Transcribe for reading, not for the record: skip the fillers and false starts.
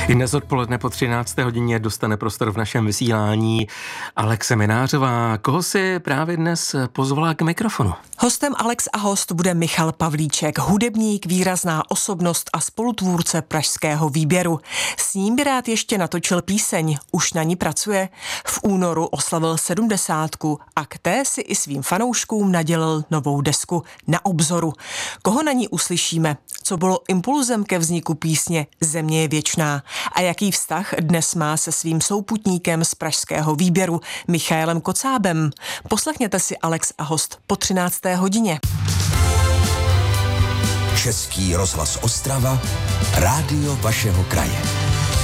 I dnes odpoledne po 13. hodině dostane prostor v našem vysílání Alex Minářová. Koho si právě dnes pozvala k mikrofonu? Hostem Alex a host bude Michal Pavlíček, hudebník, výrazná osobnost a spolutvůrce pražského výběru. S ním by rád ještě natočil píseň, už na ní pracuje. V únoru oslavil 70 a k té si i svým fanouškům nadělil novou desku Na obzoru. Koho na ní uslyšíme? Co bylo impulzem ke vzniku písně Země je věčná? A jaký vztah dnes má se svým souputníkem z pražského výběru Michaelem Kocábem? Poslechněte si Alex a host po 13. hodině. Český rozhlas Ostrava, rádio vašeho kraje.